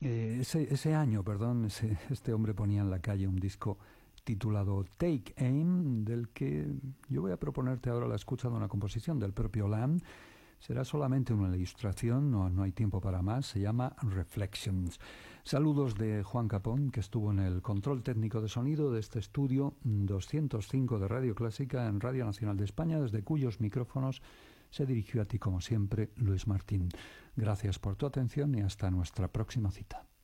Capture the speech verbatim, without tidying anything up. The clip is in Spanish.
Eh, ese, ese año, perdón, ese, este hombre ponía en la calle un disco titulado Take Aim, del que yo voy a proponerte ahora la escucha de una composición del propio Lamb. Será solamente una ilustración, no, no hay tiempo para más, se llama Reflections. Saludos de Juan Capón, que estuvo en el control técnico de sonido de este estudio doscientos cinco de Radio Clásica en Radio Nacional de España, desde cuyos micrófonos se dirigió a ti como siempre Luis Martín. Gracias por tu atención y hasta nuestra próxima cita.